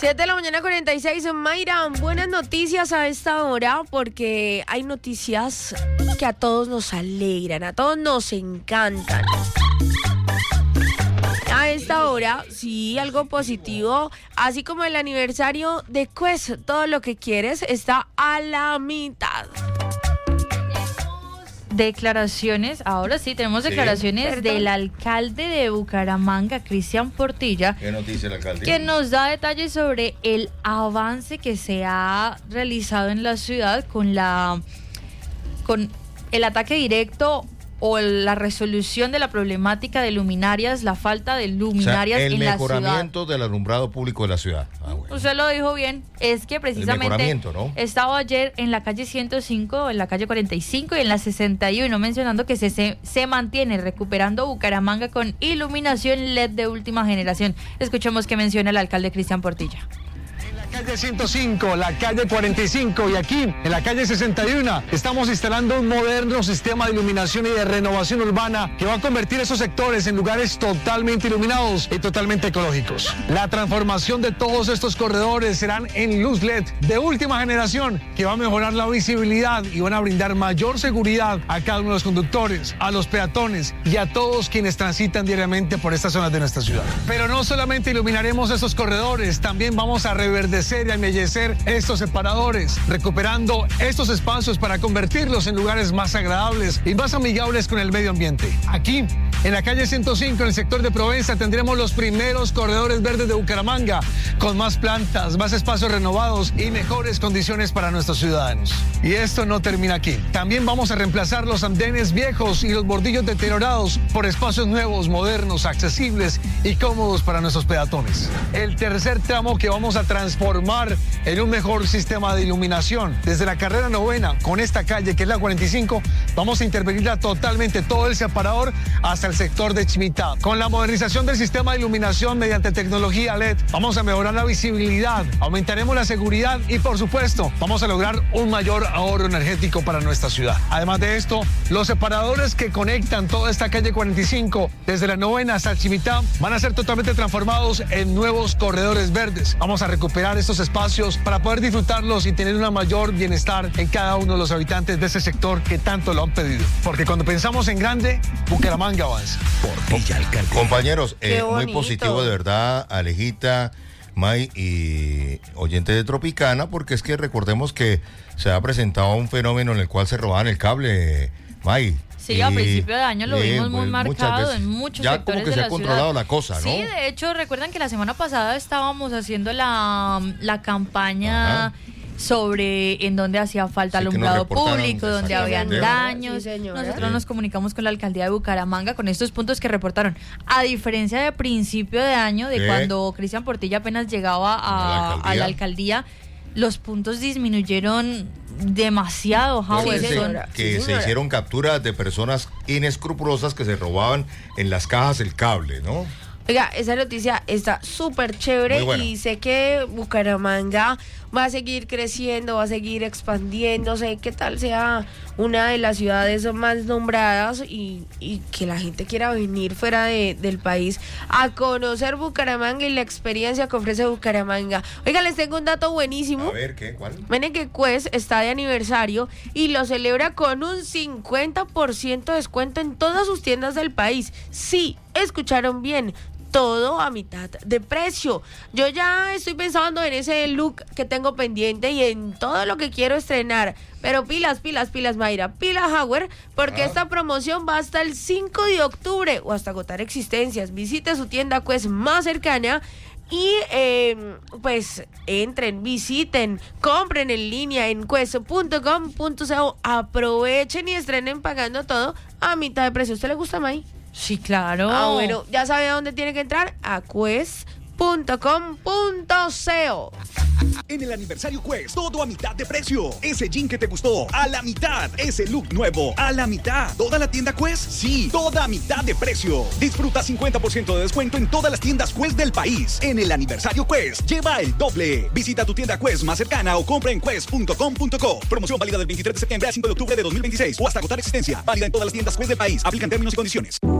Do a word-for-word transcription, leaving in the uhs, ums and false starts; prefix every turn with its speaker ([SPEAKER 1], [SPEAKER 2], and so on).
[SPEAKER 1] siete de la mañana, cuarenta y seis. Mayra, buenas noticias a esta hora porque hay noticias que a todos nos alegran, a todos nos encantan. A esta hora, sí, algo positivo, así como el aniversario de Quest, todo lo que quieres está a la mitad.
[SPEAKER 2] Declaraciones, ahora sí, tenemos declaraciones
[SPEAKER 1] sí.
[SPEAKER 2] del alcalde de Bucaramanga, Cristian Portilla.
[SPEAKER 3] ¿Qué nos dice el alcalde?
[SPEAKER 2] Que nos da detalles sobre el avance que se ha realizado en la ciudad con la con el ataque directo o la resolución de la problemática de luminarias, la falta de luminarias, o sea, en la ciudad.
[SPEAKER 3] El mejoramiento del alumbrado público de la ciudad. Ah, bueno.
[SPEAKER 2] Usted lo dijo bien, es que precisamente
[SPEAKER 3] ¿no?
[SPEAKER 2] estaba ayer en la calle ciento cinco, en la calle cuarenta y cinco y en la sesenta y uno mencionando que se, se, se mantiene recuperando Bucaramanga con iluminación L E D de última generación. Escuchemos qué menciona el alcalde Cristian Portilla.
[SPEAKER 4] Calle ciento cinco, la calle cuarenta y cinco y aquí en la calle sesenta y uno estamos instalando un moderno sistema de iluminación y de renovación urbana que va a convertir esos sectores en lugares totalmente iluminados y totalmente ecológicos. La transformación de todos estos corredores serán en luz L E D de última generación que va a mejorar la visibilidad y van a brindar mayor seguridad a cada uno de los conductores, a los peatones y a todos quienes transitan diariamente por estas zonas de nuestra ciudad. Pero no solamente iluminaremos estos corredores, también vamos a reverdecer y embellecer estos separadores, recuperando estos espacios para convertirlos en lugares más agradables y más amigables con el medio ambiente. Aquí, en la calle ciento cinco, en el sector de Provenza, tendremos los primeros corredores verdes de Bucaramanga, con más plantas, más espacios renovados y mejores condiciones para nuestros ciudadanos. Y esto no termina aquí. También vamos a reemplazar los andenes viejos y los bordillos deteriorados por espacios nuevos, modernos, accesibles y cómodos para nuestros peatones. El tercer tramo que vamos a transformar en un mejor sistema de iluminación. Desde la carrera novena, con esta calle que es la cuarenta y cinco, vamos a intervenirla totalmente, todo el separador hasta el sector de Chimitá. Con la modernización del sistema de iluminación mediante tecnología L E D, vamos a mejorar la visibilidad, aumentaremos la seguridad y, por supuesto, vamos a lograr un mayor ahorro energético para nuestra ciudad. Además de esto, los separadores que conectan toda esta calle cuarenta y cinco, desde la novena hasta el Chimitá, van a ser totalmente transformados en nuevos corredores verdes. Vamos a recuperar estos espacios para poder disfrutarlos y tener un mayor bienestar en cada uno de los habitantes de ese sector que tanto lo han pedido. Porque cuando pensamos en grande, Bucaramanga avanza.
[SPEAKER 3] Por Villa Alcalde. Compañeros, eh, muy positivo de verdad, Alejita, May y oyentes de Tropicana, porque es que recordemos que se ha presentado un fenómeno en el cual se robaban el cable, May.
[SPEAKER 2] Sí,
[SPEAKER 3] y,
[SPEAKER 2] a principio de año lo vimos
[SPEAKER 3] eh,
[SPEAKER 2] muy
[SPEAKER 3] pues,
[SPEAKER 2] marcado
[SPEAKER 3] veces,
[SPEAKER 2] en muchos
[SPEAKER 3] ya
[SPEAKER 2] sectores
[SPEAKER 3] como que
[SPEAKER 2] de
[SPEAKER 3] se
[SPEAKER 2] la
[SPEAKER 3] ha controlado
[SPEAKER 2] ciudad.
[SPEAKER 3] la cosa, ¿no?
[SPEAKER 2] Sí, de hecho, recuerdan que la semana pasada estábamos haciendo la, la campaña... Ajá. Sobre en donde hacía falta sí, alumbrado público, donde habían daños. Sí, nosotros nos comunicamos con la alcaldía de Bucaramanga con estos puntos que reportaron. A diferencia de principio de año, de ¿Qué? cuando Cristian Portilla apenas llegaba a, a la alcaldía, los puntos disminuyeron demasiado, Howard.
[SPEAKER 3] Sí, que sí, se hicieron capturas de personas inescrupulosas que se robaban en las cajas el cable, ¿no?
[SPEAKER 1] Oiga, esa noticia está súper chévere y sé que Bucaramanga va a seguir creciendo, va a seguir expandiéndose, qué tal sea una de las ciudades más nombradas y, y que la gente quiera venir fuera de, del país a conocer Bucaramanga y la experiencia que ofrece Bucaramanga. Oiga, les tengo un dato buenísimo.
[SPEAKER 3] A ver, ¿qué? ¿Cuál?
[SPEAKER 1] Miren que Quest está de aniversario y lo celebra con un cincuenta por ciento de descuento en todas sus tiendas del país. Sí, escucharon bien. Todo a mitad de precio. Yo ya estoy pensando en ese look que tengo pendiente y en todo lo que quiero estrenar. Pero pilas, pilas, pilas, Mayra, pilas, Howard, porque ah. esta promoción va hasta el cinco de octubre o hasta agotar existencias. Visite su tienda Quest más cercana y eh, pues entren, visiten, compren en línea en quest punto com punto co. Aprovechen y estrenen pagando todo a mitad de precio. ¿A usted le gusta, May?
[SPEAKER 2] Sí, claro.
[SPEAKER 1] Ah, bueno, ya sabe a dónde tiene que entrar, a quest punto com punto co.
[SPEAKER 5] En el aniversario Quest, todo a mitad de precio. Ese jean que te gustó, a la mitad. Ese look nuevo, a la mitad. ¿Toda la tienda Quest? Sí, toda a mitad de precio. Disfruta cincuenta por ciento de descuento en todas las tiendas Quest del país. En el aniversario Quest, lleva el doble. Visita tu tienda Quest más cercana o compra en quest punto com punto co. Promoción válida del veintitrés de septiembre a cinco de octubre de dos mil veintiséis o hasta agotar existencia. Válida en todas las tiendas Quest del país. Aplican términos y condiciones.